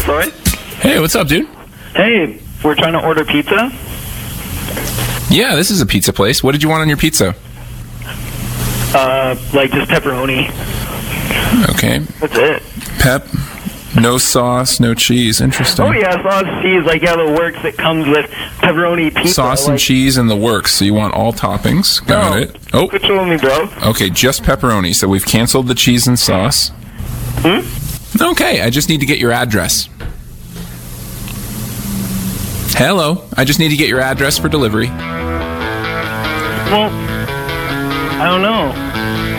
Troy. Hey, what's up, dude? Hey, we're trying to order pizza. Yeah, this is a pizza place. What did you want on your pizza? Like just pepperoni. Okay. That's it. Pep, no sauce, no cheese. Interesting. Oh yeah, sauce, cheese, like the works that comes with pepperoni pizza. Sauce and cheese in the works, so you want all toppings. Got it. Oh, quit trolling me, bro. okay, just pepperoni. So we've canceled the cheese and sauce. Okay, I just need to get your address. Hello, I just need to get your address for delivery. Well, I don't know.